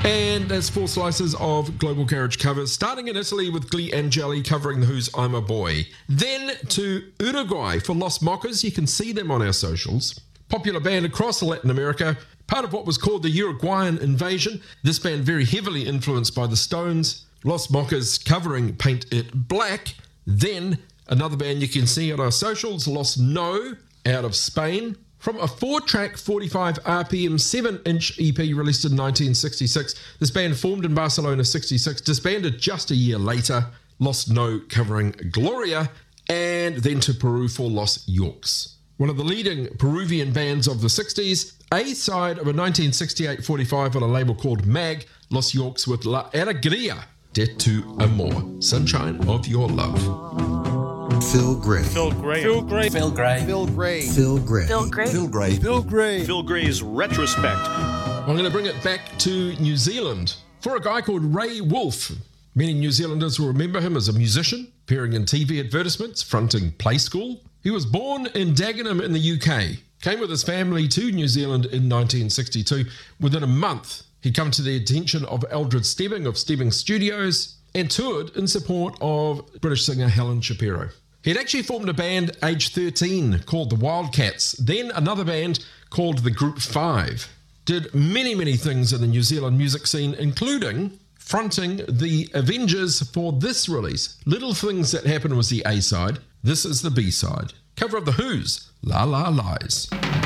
And that's 4 slices of Global Garage covers, starting in Italy with Glee Angeli covering The Who's I'm a Boy. Then to Uruguay for Los Mocas. You can see them on our socials. Popular band across Latin America, part of what was called the Uruguayan invasion. This band very heavily influenced by the Stones. Los Mocas covering Paint It Black. Then another band you can see on our socials, Los No, out of Spain. From a 4-track, 45 RPM, 7-inch EP released in 1966, this band formed in Barcelona 66, disbanded just a year later, Los No covering Gloria, and then to Peru for Los Yorks. One of the leading Peruvian bands of the 60s, A-side of a 1968 45 on a label called Mag, Los Yorks with La Alegría de tu Amor, Sunshine of Your Love. Phil Gray. Phil Gray. Phil Gray. Phil Gray. Phil Gray. Phil Gray. Phil Gray. Phil Gray. Phil Gray. Phil Gray's Retrospect. I'm going to bring it back to New Zealand for a guy called Ray Wolf. Many New Zealanders will remember him as a musician, appearing in TV advertisements, fronting Play School. He was born in Dagenham in the UK, came with his family to New Zealand in 1962. Within a month, he'd come to the attention of Eldred Stebbing of Stebbing Studios and toured in support of British singer Helen Shapiro. He'd actually formed a band age 13 called the Wildcats, then another band called the Group 5. Did many things in the New Zealand music scene, including fronting the Avengers for this release. Little Things That Happen was the A-side. This is the B-side. Cover of The Who's La La Lies.